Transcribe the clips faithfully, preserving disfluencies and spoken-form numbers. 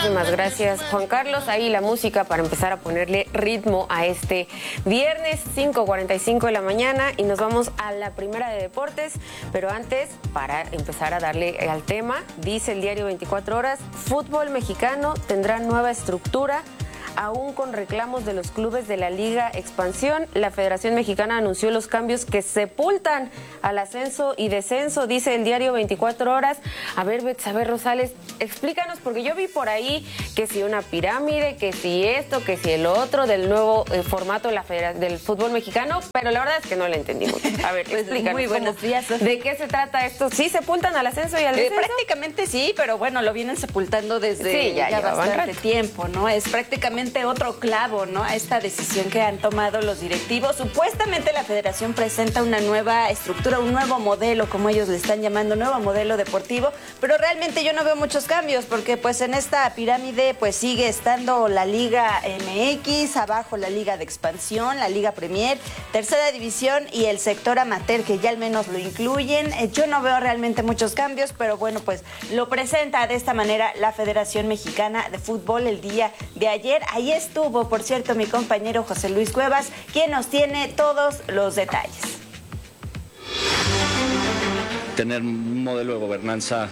Muchísimas gracias, Juan Carlos. Ahí la música para empezar a ponerle ritmo a este viernes, cinco cuarenta y cinco de la mañana, y nos vamos a la primera de deportes. Pero antes, para empezar a darle al tema, dice el diario veinticuatro horas, fútbol mexicano tendrá nueva estructura. Aún con reclamos de los clubes de la Liga Expansión, la Federación Mexicana anunció los cambios que sepultan al ascenso y descenso, dice el diario veinticuatro horas. A ver, Betsabe Rosales, explícanos, porque yo vi por ahí que si una pirámide, que si esto, que si el otro, del nuevo eh, formato de la Federa- del fútbol mexicano, pero la verdad es que no lo entendí mucho. A ver, pues explícanos. Muy buenos días, Sofía. ¿De qué se trata esto? ¿Sí sepultan al ascenso y al Eh, descenso? prácticamente sí, pero bueno, lo vienen sepultando desde Sí, ya ya llevaban bastante rato. tiempo, ¿no? Es prácticamente otro clavo, ¿no? A esta decisión que han tomado los directivos. Supuestamente la federación presenta una nueva estructura, un nuevo modelo, como ellos le están llamando, nuevo modelo deportivo, pero realmente yo no veo muchos cambios, porque pues en esta pirámide pues sigue estando la Liga M X, abajo la Liga de Expansión, la Liga Premier, Tercera División y el sector amateur, que ya al menos lo incluyen. Eh, Yo no veo realmente muchos cambios, pero bueno, pues lo presenta de esta manera la Federación Mexicana de Fútbol el día de ayer. Ahí estuvo, por cierto, mi compañero José Luis Cuevas, quien nos tiene todos los detalles. Tener un modelo de gobernanza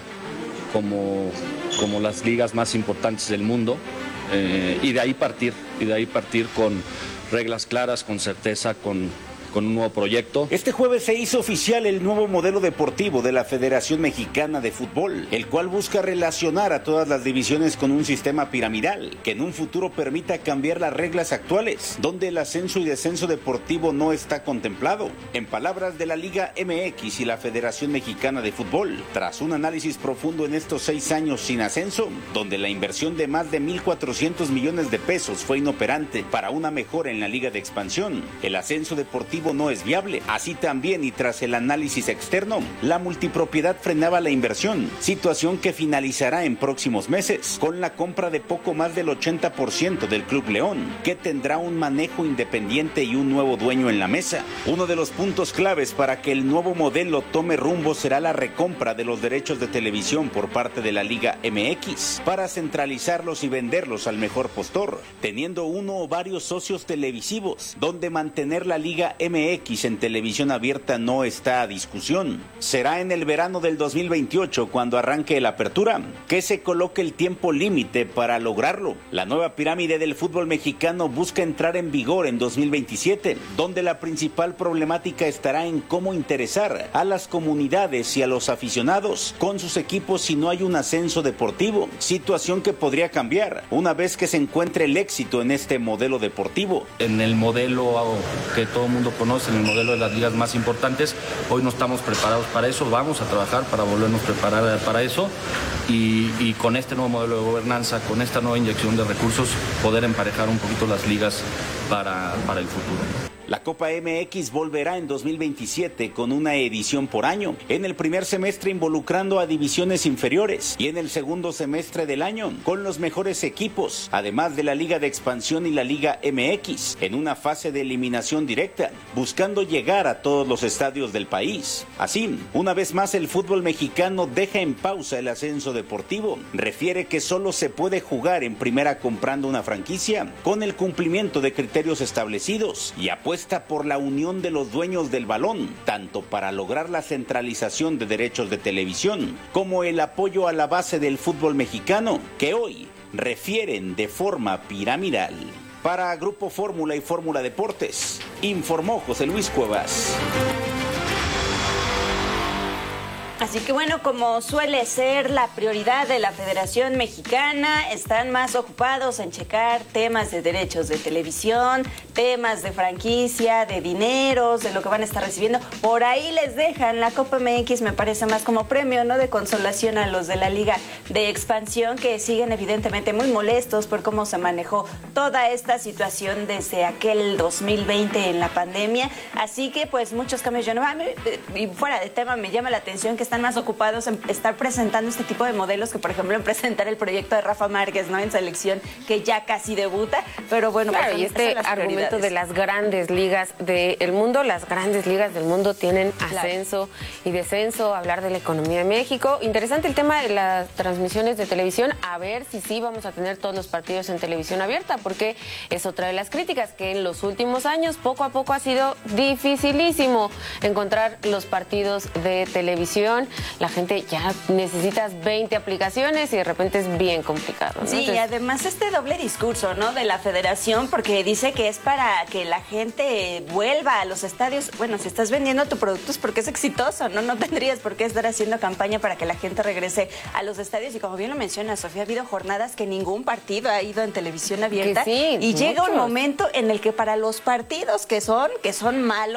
como, como las ligas más importantes del mundo, eh, y de ahí partir, y de ahí partir con reglas claras, con certeza, con... con un nuevo proyecto. Este jueves se hizo oficial el nuevo modelo deportivo de la Federación Mexicana de Fútbol, el cual busca relacionar a todas las divisiones con un sistema piramidal, que en un futuro permita cambiar las reglas actuales, donde el ascenso y descenso deportivo no está contemplado. En palabras de la Liga M X y la Federación Mexicana de Fútbol, tras un análisis profundo en estos seis años sin ascenso, donde la inversión de más de mil cuatrocientos millones de pesos fue inoperante para una mejora en la Liga de Expansión, el ascenso deportivo no es viable. Así también, y tras el análisis externo, la multipropiedad frenaba la inversión, situación que finalizará en próximos meses, con la compra de poco más del ochenta por ciento del Club León, que tendrá un manejo independiente y un nuevo dueño en la mesa. Uno de los puntos claves para que el nuevo modelo tome rumbo será la recompra de los derechos de televisión por parte de la Liga M X, para centralizarlos y venderlos al mejor postor, teniendo uno o varios socios televisivos, donde mantener la Liga M X en televisión abierta no está a discusión. Será en el verano del dos mil veintiocho, cuando arranque la apertura, que se coloque el tiempo límite para lograrlo. La nueva pirámide del fútbol mexicano busca entrar en vigor en dos mil veintisiete, donde la principal problemática estará en cómo interesar a las comunidades y a los aficionados con sus equipos si no hay un ascenso deportivo, situación que podría cambiar una vez que se encuentre el éxito en este modelo deportivo. En el modelo que todo el mundo conoce, en el modelo de las ligas más importantes, hoy no estamos preparados para eso, vamos a trabajar para volvernos a preparar para eso, y, y con este nuevo modelo de gobernanza, con esta nueva inyección de recursos, poder emparejar un poquito las ligas para, para el futuro. La Copa M X volverá en dos mil veintisiete con una edición por año, en el primer semestre involucrando a divisiones inferiores y en el segundo semestre del año con los mejores equipos, además de la Liga de Expansión y la Liga M X, en una fase de eliminación directa, buscando llegar a todos los estadios del país. Así, una vez más el fútbol mexicano deja en pausa el ascenso deportivo, refiere que solo se puede jugar en primera comprando una franquicia, con el cumplimiento de criterios establecidos, y apuesta por la unión de los dueños del balón, tanto para lograr la centralización de derechos de televisión, como el apoyo a la base del fútbol mexicano, que hoy refieren de forma piramidal. Para Grupo Fórmula y Fórmula Deportes, informó José Luis Cuevas. Así que bueno, como suele ser la prioridad de la Federación Mexicana, están más ocupados en checar temas de derechos de televisión, temas de franquicia, de dineros, de lo que van a estar recibiendo. Por ahí les dejan la Copa M X, me parece más como premio, ¿no?, de consolación a los de la Liga de Expansión, que siguen evidentemente muy molestos por cómo se manejó toda esta situación desde aquel dos mil veinte en la pandemia. Así que pues muchos cambios. Yo no, y fuera de tema, me llama la atención que están están más ocupados en estar presentando este tipo de modelos que, por ejemplo, en presentar el proyecto de Rafa Márquez, ¿no? En selección, que ya casi debuta, pero bueno, claro, pues, y este argumento de las grandes ligas del mundo, las grandes ligas del mundo tienen ascenso claro. y descenso, hablar de la economía de México. Interesante el tema de las transmisiones de televisión, a ver si sí vamos a tener todos los partidos en televisión abierta, porque es otra de las críticas, que en los últimos años poco a poco ha sido dificilísimo encontrar los partidos de televisión. La gente ya necesitas veinte aplicaciones y de repente es bien complicado, ¿no? Sí, Entonces, y además este doble discurso, ¿no? De la federación, porque dice que es para que la gente vuelva a los estadios. Bueno, si estás vendiendo tu producto es porque es exitoso, ¿no? No tendrías por qué estar haciendo campaña para que la gente regrese a los estadios. Y como bien lo menciona Sofía, ha habido jornadas que ningún partido ha ido en televisión abierta. Que sí, y muchos. llega un momento en el que para los partidos que son, que son malos,